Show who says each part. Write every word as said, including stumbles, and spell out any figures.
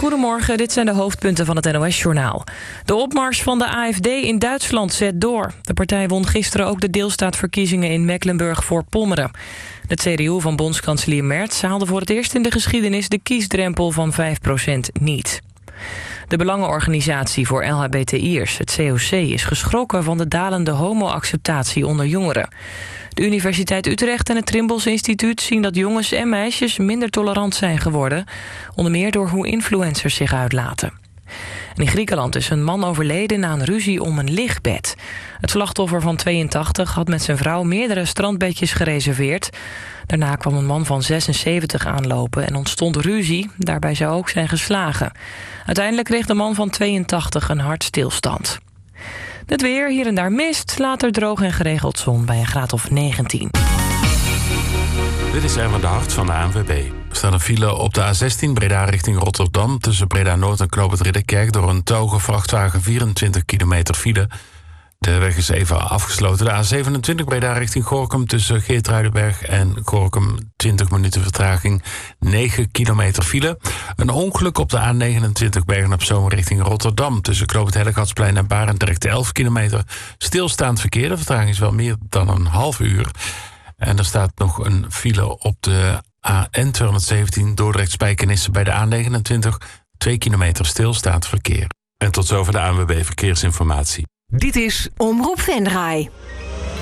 Speaker 1: Goedemorgen, dit zijn de hoofdpunten van het N O S-journaal. De opmars van de A F D in Duitsland zet door. De partij won gisteren ook de deelstaatverkiezingen in Mecklenburg-Voorpommeren. De C D U van bondskanselier Merz haalde voor het eerst in de geschiedenis de kiesdrempel van vijf procent niet. De Belangenorganisatie voor L H B T I'ers, het C O C, is geschrokken van de dalende homo-acceptatie onder jongeren. De Universiteit Utrecht en het Trimbos Instituut zien dat jongens en meisjes minder tolerant zijn geworden, onder meer door hoe influencers zich uitlaten. En in Griekenland is een man overleden na een ruzie om een lichtbed. Het slachtoffer van tweeëntachtig had met zijn vrouw meerdere strandbedjes gereserveerd. Daarna kwam een man van zesenzeventig aanlopen en ontstond ruzie. Daarbij zou ook zijn geslagen. Uiteindelijk kreeg de man van tweeëntachtig een hartstilstand. Het weer, hier en daar mist, later droog en geregeld zon bij een graad of negentien.
Speaker 2: Dit is Erwin de Hart van de A N W B. Er staat een file op de A zestien Breda richting Rotterdam, tussen Breda Noord en Knoop het Ridderkerk, door een touwige vrachtwagen vierentwintig kilometer file. De weg is even afgesloten. De A zevenentwintig Breda richting Gorinchem, tussen Geertruidenberg en Gorinchem twintig minuten vertraging, negen kilometer file. Een ongeluk op de A negenentwintig Bergen op Zoom richting Rotterdam, tussen Knoop het Hellegatsplein en Barendrecht elf kilometer. Stilstaand verkeer, de vertraging is wel meer dan een half uur. En er staat nog een file op de A N tweehonderdzeventien Dordrecht-Spijkenisse bij de A negenentwintig, twee kilometer stilstaand verkeer. En tot zover de A N W B Verkeersinformatie.
Speaker 3: Dit is
Speaker 4: Omroep Venray.